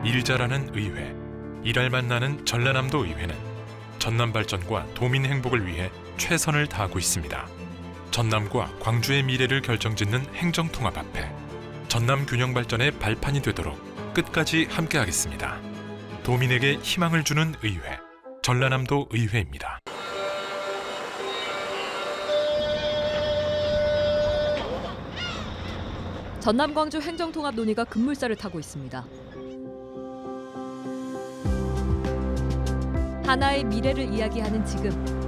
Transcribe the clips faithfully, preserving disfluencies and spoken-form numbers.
일 잘하는 의회, 일할만 나는 전라남도 의회는 전남 발전과 도민 행복을 위해 최선을 다하고 있습니다. 전남과 광주의 미래를 결정짓는 행정통합 앞에 전남 균형 발전의 발판이 되도록 끝까지 함께하겠습니다. 도민에게 희망을 주는 의회, 전라남도 의회입니다. 전남 광주 행정통합 논의가 급물살을 타고 있습니다. 하나의 미래를 이야기하는 지금,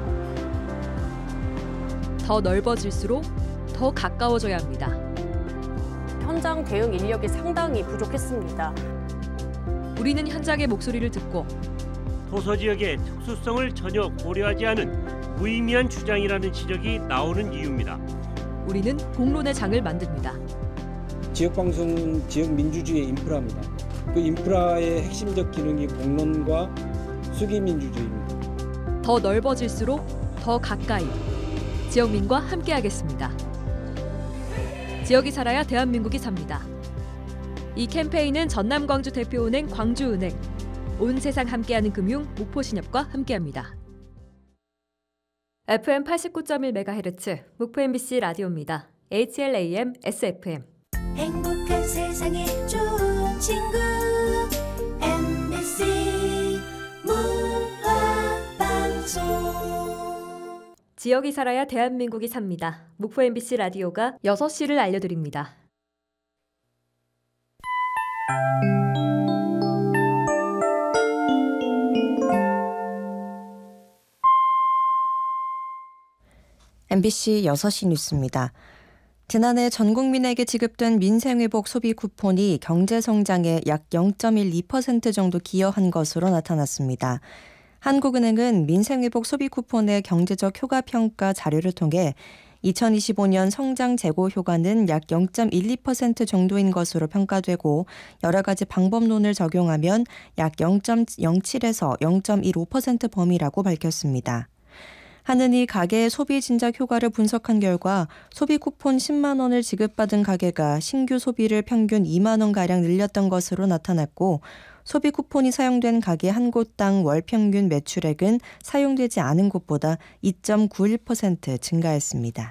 더 넓어질수록 더 가까워져야 합니다. 현장 대응 인력이 상당히 부족했습니다. 우리는 현장의 목소리를 듣고 도서 지역의 특수성을 전혀 고려하지 않은 무의미한 주장이라는 지적이 나오는 이유입니다. 우리는 공론의 장을 만듭니다. 지역방송은 지역 민주주의의 인프라입니다. 그 인프라의 핵심적 기능이 공론과 수기민주주의입니다. 더 넓어질수록 더 가까이 지역민과 함께하겠습니다. 지역이 살아야 대한민국이 삽니다. 이 캠페인은 전남 광주 대표은행 광주은행, 온 세상 함께하는 금융 목포신협과 함께합니다. 에프엠 팔십구 점 일 메가헤르츠 목포 엠비씨 라디오입니다. 에이치엘에이엠 에스에프엠. 행복한 세상에 좋은 친구 엠비씨 문화방송. 지역이 살아야 대한민국이 삽니다. 목포 엠비씨 라디오가 여섯 시를 알려드립니다. 엠비씨 여섯 시 뉴스입니다. 지난해 전 국민에게 지급된 민생회복 소비 쿠폰이 경제성장에 약 영 점 일이 퍼센트 정도 기여한 것으로 나타났습니다. 한국은행은 민생회복 소비 쿠폰의 경제적 효과 평가 자료를 통해 이천이십오 년 성장 재고 효과는 약 영 점 일이 퍼센트 정도인 것으로 평가되고 여러 가지 방법론을 적용하면 약 영 점 영칠에서 영 점 일오 퍼센트 범위라고 밝혔습니다. 한은이 가계의 소비 진작 효과를 분석한 결과 소비 쿠폰 십만 원을 지급받은 가계가 신규 소비를 평균 이만 원가량 늘렸던 것으로 나타났고 소비 쿠폰이 사용된 가게 한 곳당 월 평균 매출액은 사용되지 않은 곳보다 이 점 구일 퍼센트 증가했습니다.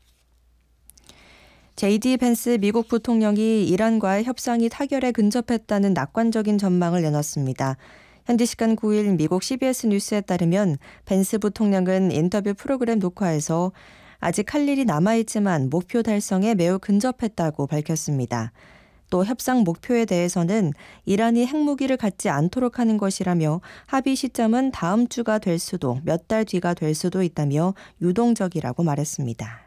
제이디 펜스 미국 부통령이 이란과의 협상이 타결에 근접했다는 낙관적인 전망을 내놨습니다. 현지 시간 구 일 미국 씨비에스 뉴스에 따르면 펜스 부통령은 인터뷰 프로그램 녹화에서 아직 할 일이 남아있지만 목표 달성에 매우 근접했다고 밝혔습니다. 또 협상 목표에 대해서는 이란이 핵무기를 갖지 않도록 하는 것이라며 합의 시점은 다음 주가 될 수도 몇 달 뒤가 될 수도 있다며 유동적이라고 말했습니다.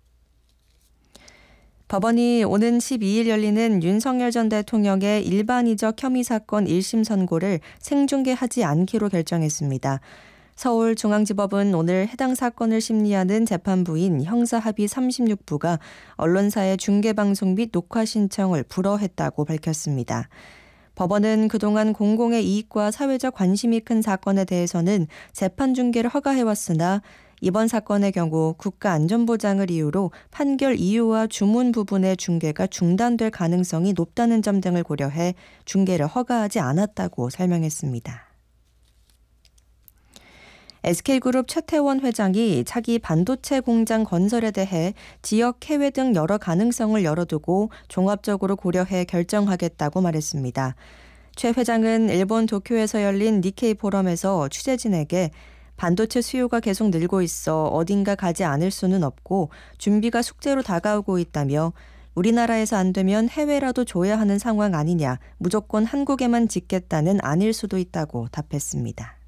법원이 오는 십이 일 열리는 윤석열 전 대통령의 일반이적 혐의 사건 일 심 선고를 생중계하지 않기로 결정했습니다. 서울중앙지법은 오늘 해당 사건을 심리하는 재판부인 형사합의 삼십육 부가 언론사의 중계방송 및 녹화 신청을 불허했다고 밝혔습니다. 법원은 그동안 공공의 이익과 사회적 관심이 큰 사건에 대해서는 재판 중계를 허가해왔으나 이번 사건의 경우 국가안전보장을 이유로 판결 이유와 주문 부분의 중계가 중단될 가능성이 높다는 점 등을 고려해 중계를 허가하지 않았다고 설명했습니다. 에스케이그룹 최태원 회장이 차기 반도체 공장 건설에 대해 지역 해외 등 여러 가능성을 열어두고 종합적으로 고려해 결정하겠다고 말했습니다. 최 회장은 일본 도쿄에서 열린 니케이 포럼에서 취재진에게 반도체 수요가 계속 늘고 있어 어딘가 가지 않을 수는 없고 준비가 숙제로 다가오고 있다며 우리나라에서 안 되면 해외라도 줘야 하는 상황 아니냐, 무조건 한국에만 짓겠다는 아닐 수도 있다고 답했습니다.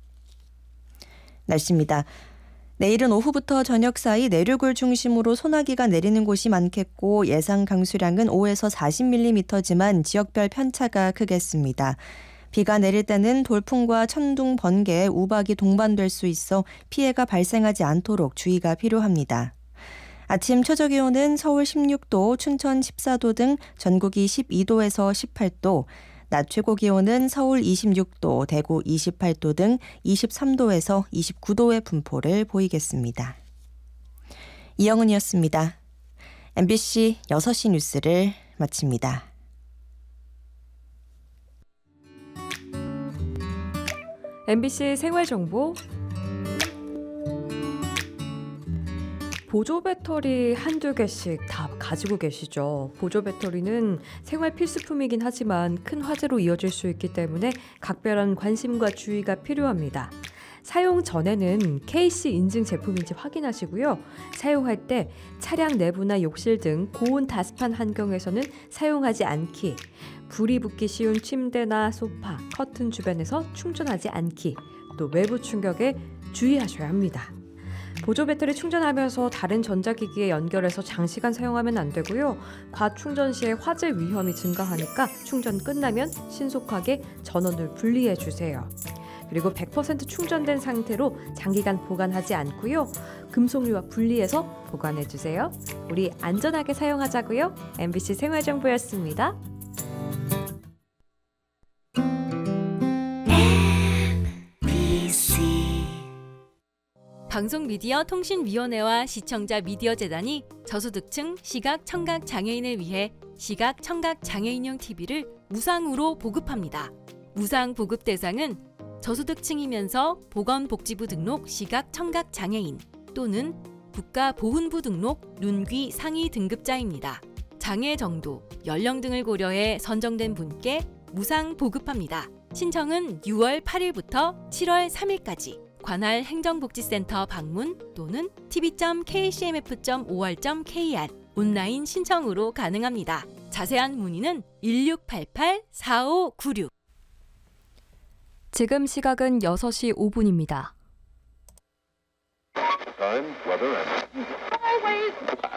날씨입니다. 내일은 오후부터 저녁 사이 내륙을 중심으로 소나기가 내리는 곳이 많겠고 예상 강수량은 오에서 사십 밀리미터지만 지역별 편차가 크겠습니다. 비가 내릴 때는 돌풍과 천둥, 번개에 우박이 동반될 수 있어 피해가 발생하지 않도록 주의가 필요합니다. 아침 최저기온은 서울 십육 도, 춘천 십사 도 등 전국이 십이 도에서 십팔 도, 낮 최고기온은 서울 이십육 도, 대구 이십팔 도 등 이십삼 도에서 이십구 도의 분포를 보이겠습니다. 이영은이었습니다. 엠비씨 여섯 시 뉴스를 마칩니다. 엠비씨 생활정보. 보조 배터리 한두 개씩 다 가지고 계시죠? 보조 배터리는 생활 필수품이긴 하지만 큰 화재로 이어질 수 있기 때문에 각별한 관심과 주의가 필요합니다. 사용 전에는 케이씨 인증 제품인지 확인하시고요. 사용할 때 차량 내부나 욕실 등 고온 다습한 환경에서는 사용하지 않기, 불이 붙기 쉬운 침대나 소파, 커튼 주변에서 충전하지 않기, 또 외부 충격에 주의하셔야 합니다. 보조 배터리 충전하면서 다른 전자기기에 연결해서 장시간 사용하면 안 되고요. 과충전 시에 화재 위험이 증가하니까 충전 끝나면 신속하게 전원을 분리해 주세요. 그리고 백 퍼센트 충전된 상태로 장기간 보관하지 않고요. 금속류와 분리해서 보관해 주세요. 우리 안전하게 사용하자고요. 엠비씨 생활정보였습니다. 방송미디어통신위원회와 시청자 미디어재단이 저소득층 시각 청각 장애인을 위해 시각 청각 장애인용 티비를 무상으로 보급합니다. 무상 보급 대상은 저소득층이면서 보건복지부 등록 시각 청각 장애인 또는 국가보훈부 등록 눈귀 상위 등급자입니다. 장애 정도, 연령 등을 고려해 선정된 분께 무상 보급합니다. 신청은 유월 팔일부터 칠월 삼일까지 관할 행정복지센터 방문 또는 티비 점 케이씨엠에프 점 오알 점 케이알 온라인 신청으로 가능합니다. 자세한 문의는 일육팔팔 사오구육. 지금 시각은 여섯 시 오 분입니다.